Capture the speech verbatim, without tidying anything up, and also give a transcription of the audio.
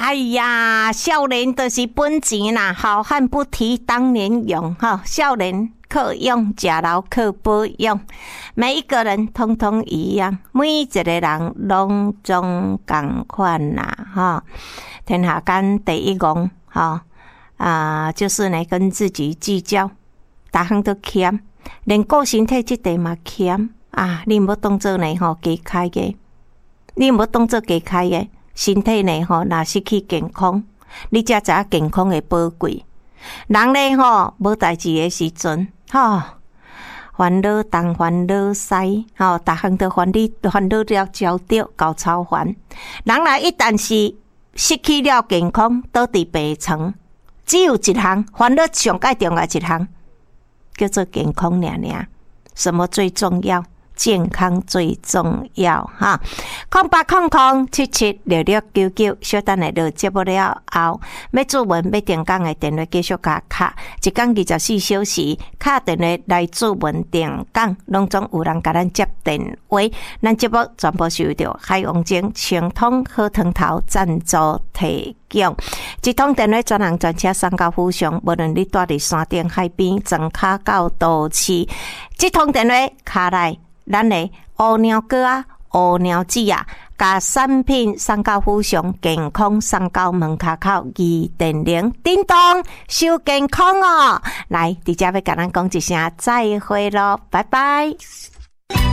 哎呀，少年就是本钱啦，好汉不提当年勇哈，少年可用，吃老可不用。每一个人通通一样，每一个人拢总同款啦哈。天下间第一功哈啊，就是呢跟自己计较，大项都欠，连顾身体这块嘛欠啊，你无当作呢吼加开嘅，你无当作加开嘅。身体呢吼，若失去健康，你才知影健康的宝贵。人呢吼，无代志的时阵，吼烦恼东烦恼西，吼，逐项都烦恼烦恼了焦掉，搞超烦。人若一旦是失去了健康，倒伫病床，只有一项烦恼上界重要一项，叫做健康尔尔。什么最重要？健康最重要哈！空八空空七七六六九九，小等下录节目了后，要注文要定岗的电话继续加卡，一天二十四小时，卡电话来注文定岗，拢总有人甲咱接电话。咱节目全部受到海王精清通好汤头赞助提供。一通电话专人专车送到府上，无论你住伫山顶海边，从卡到都市，一通电话卡来。咱的乌鸟哥啊，乌鸟子啊，甲产品送到府上，健康送到门口口，二点零叮咚，收健康哦！来，伫遮要甲咱讲一声再会咯，拜拜。